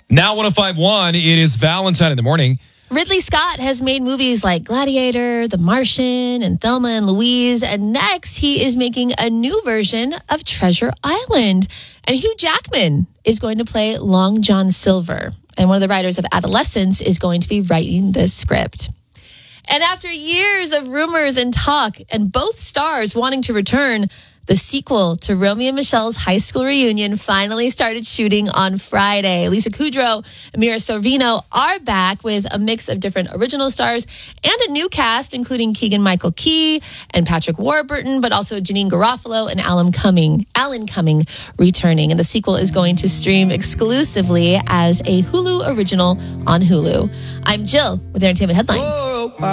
Now 105.1, it is Valentine in the morning. Ridley Scott has made movies like Gladiator, The Martian, and Thelma and Louise. And next, he is making a new version of Treasure Island. And Hugh Jackman is going to play Long John Silver. And one of the writers of Adolescence is going to be writing this script. And after years of rumors and talk, and both stars wanting to return, the sequel to Romeo and Michelle's high school reunion finally started shooting on Friday. Lisa Kudrow and Mira Sorvino are back with a mix of different original stars and a new cast, including Keegan-Michael Key and Patrick Warburton, but also Janine Garofalo and Alan Cumming returning. And the sequel is going to stream exclusively as a Hulu original on Hulu. I'm Jill with Entertainment Headlines.